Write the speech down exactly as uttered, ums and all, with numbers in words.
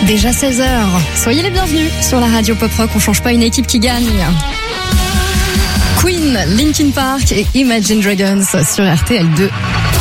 Déjà seize heures. Soyez les bienvenus sur la radio Pop Rock. On change pas une équipe qui gagne. Queen, Linkin Park et Imagine Dragons sur R T L deux.